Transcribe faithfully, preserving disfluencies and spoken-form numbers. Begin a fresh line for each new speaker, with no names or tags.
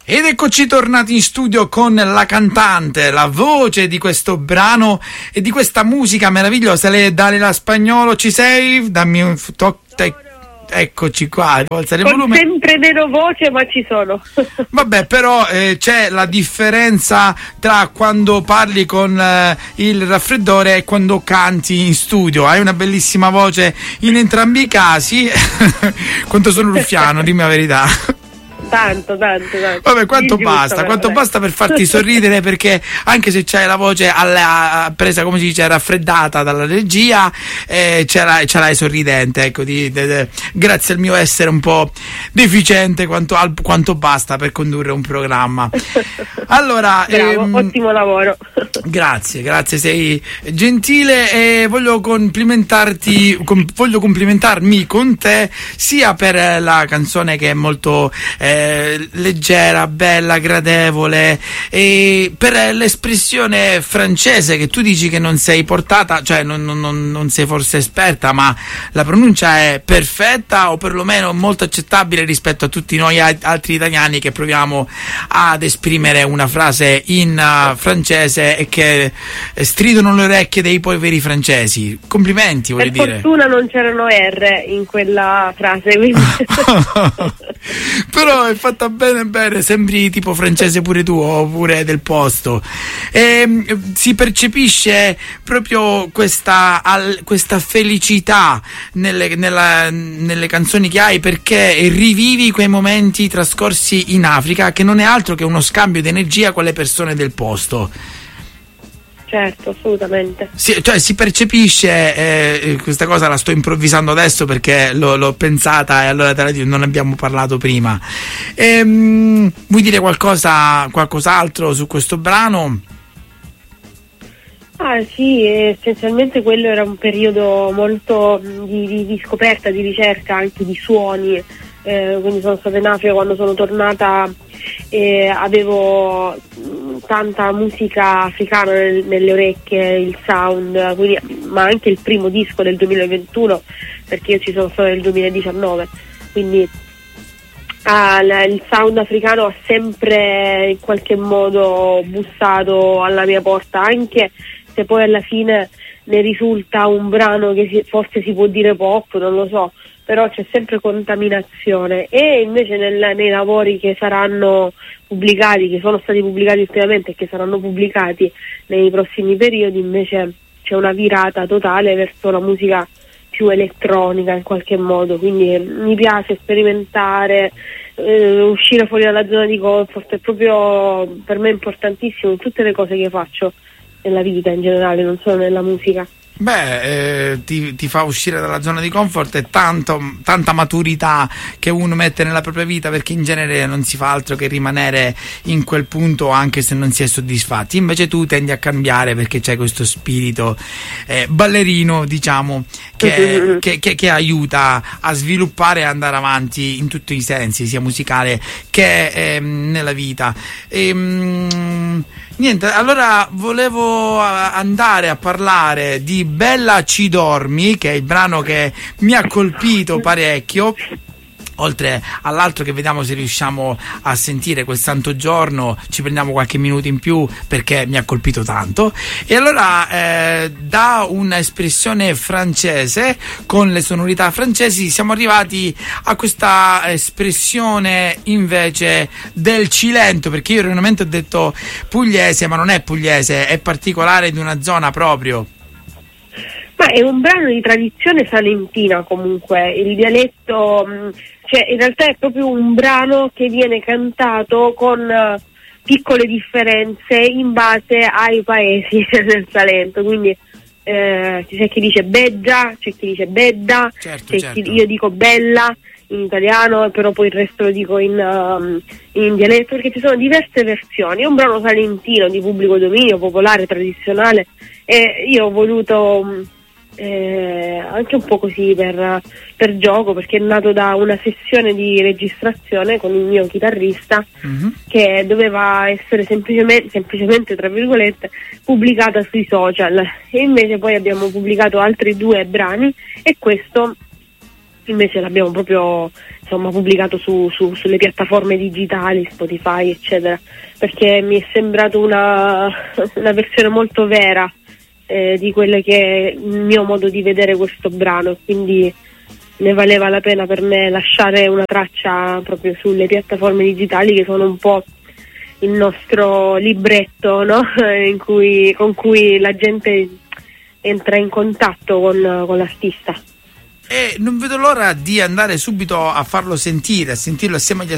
Ed eccoci tornati in studio con la cantante, la voce di questo brano e di questa musica meravigliosa. Lei è Dalila Spagnolo, ci sei? Dammi un to- te- eccoci qua, devo alzare il volume.
Sempre meno voce, ma ci sono.
Vabbè, però eh, c'è la differenza tra quando parli con eh, il raffreddore e quando canti in studio. Hai una bellissima voce in entrambi i casi. Quanto sono ruffiano, dimmi la verità.
Tanto, tanto, tanto.
Vabbè, quanto
Giusto,
basta,
vabbè.
quanto basta per farti sorridere, perché anche se c'hai la voce alla, presa, come si dice, raffreddata dalla regia, eh, ce, l'hai, ce l'hai sorridente, ecco, di, de, de, grazie al mio essere un po' deficiente, quanto, al, quanto basta per condurre un programma. Allora,
bravo,
ehm,
ottimo lavoro.
Grazie, grazie, sei gentile e voglio complimentarti, com, voglio complimentarmi con te sia per la canzone che è molto eh, leggera, bella, gradevole, e per l'espressione francese che tu dici che non sei portata, cioè non, non, non sei forse esperta, ma la pronuncia è perfetta o perlomeno molto accettabile rispetto a tutti noi altri italiani che proviamo ad esprimere una frase in uh, francese e che stridono le orecchie dei poveri francesi. Complimenti, voglio
per
dire.
Per fortuna non c'erano R in quella frase, quindi.
Però è fatta bene bene, sembri tipo francese pure tu, oppure del posto. E, si percepisce proprio questa, al, questa felicità nelle, nella, nelle canzoni che hai, perché rivivi quei momenti trascorsi in Africa, che non è altro che uno scambio di energia con le persone del posto.
Certo, assolutamente.
Si, cioè si percepisce, eh, questa cosa la sto improvvisando adesso perché l'ho, l'ho pensata e allora te la dico, non ne abbiamo parlato prima. Ehm, vuoi dire qualcosa, qualcos'altro su questo brano?
Ah sì, essenzialmente quello era un periodo molto di, di, di scoperta, di ricerca anche di suoni. Eh, quindi sono stata in Africa, quando sono tornata eh, avevo mh, tanta musica africana nel, nelle orecchie, il sound, quindi, ma anche il primo disco del duemilaventuno, perché io ci sono stata nel duemiladiciannove, quindi ah, l- il sound africano ha sempre in qualche modo bussato alla mia porta, anche se poi alla fine ne risulta un brano che si, forse si può dire pop, non lo so, però c'è sempre contaminazione. E invece nel, nei lavori che saranno pubblicati, che sono stati pubblicati ultimamente e che saranno pubblicati nei prossimi periodi, invece c'è una virata totale verso la musica più elettronica in qualche modo, quindi mi piace sperimentare, eh, uscire fuori dalla zona di comfort, è proprio per me importantissimo in tutte le cose che faccio nella vita in generale, non solo nella musica.
Beh, eh, ti, ti fa uscire dalla zona di comfort e tanto, tanta maturità che uno mette nella propria vita, perché in genere non si fa altro che rimanere in quel punto anche se non si è soddisfatti. Invece tu tendi a cambiare perché c'è questo spirito eh, ballerino, diciamo, che, che, che, che aiuta a sviluppare e andare avanti in tutti i sensi, sia musicale che eh, nella vita. E, mm, niente, allora volevo andare a parlare di Bella ci dormi, che è il brano che mi ha colpito parecchio, oltre all'altro che vediamo se riusciamo a sentire quel santo giorno, ci prendiamo qualche minuto in più perché mi ha colpito tanto. E allora eh, da un'espressione francese con le sonorità francesi siamo arrivati a questa espressione invece del cilento, perché io erroneamente ho detto pugliese, ma non è pugliese, è particolare di una zona proprio.
Ma è un brano di tradizione salentina comunque, il dialetto, cioè in realtà è proprio un brano che viene cantato con uh, piccole differenze in base ai paesi del Salento, quindi eh, c'è chi dice beggia, c'è chi dice bedda,
certo,
c'è
certo.
Chi, io dico bella in italiano, però poi il resto lo dico in, um, in dialetto, perché ci sono diverse versioni. È un brano salentino di pubblico dominio, popolare, tradizionale, e io ho voluto um, Eh, anche un po' così per, per gioco, perché è nato da una sessione di registrazione con il mio chitarrista, mm-hmm. che doveva essere semplicemente, semplicemente tra virgolette pubblicata sui social, e invece poi abbiamo pubblicato altri due brani e questo invece l'abbiamo proprio insomma pubblicato su, su, sulle piattaforme digitali, Spotify eccetera, perché mi è sembrato una, una versione molto vera eh, di quello che è il mio modo di vedere questo brano, quindi ne valeva la pena per me lasciare una traccia proprio sulle piattaforme digitali, che sono un po' il nostro libretto, no? In cui, con cui la gente entra in contatto con, con l'artista.
E non vedo l'ora di andare subito a farlo sentire, a sentirlo assieme agli